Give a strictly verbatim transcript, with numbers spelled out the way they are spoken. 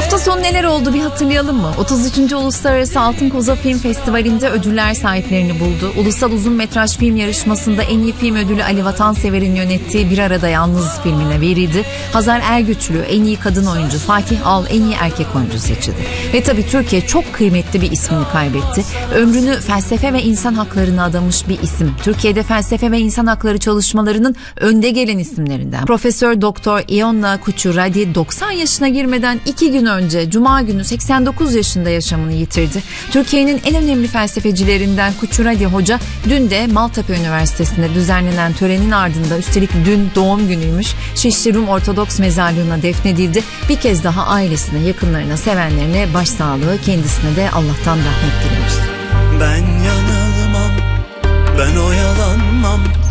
Hafta sonu neler oldu bir hatırlayalım mı? otuz üçüncü Uluslararası Altın Koza Film Festivali'nde ödüller sahiplerini buldu. Ulusal Uzun Metraj Film Yarışması'nda en iyi film ödülü Ali Vatansever'in yönettiği Bir Arada Yalnız filmine verildi. Hazar Ergüçlü en iyi kadın oyuncu, Fatih Al en iyi erkek oyuncu seçildi. Ve tabii Türkiye çok kıymetli bir ismini kaybetti. Ömrünü felsefe ve insan haklarına adamış bir isim. Türkiye'de felsefe ve insan hakları çalışmalarının önde gelen isimlerinden. Profesör Doktor Ionna Kuchuradi doksan yaşına girmeden iki gün önce Cuma günü seksen dokuz yaşında yaşamını yitirdi. Türkiye'nin en önemli felsefecilerinden Kuchuradi Hoca dün de Maltepe Üniversitesi'nde düzenlenen törenin ardında, üstelik dün doğum günüymüş, Şişli Rum Ortodoks Mezarlığı'na defnedildi. Bir kez daha ailesine, yakınlarına, sevenlerine başsağlığı, kendisine de Allah'tan rahmet diliyoruz. Ben yanılmam, ben oyalanmam.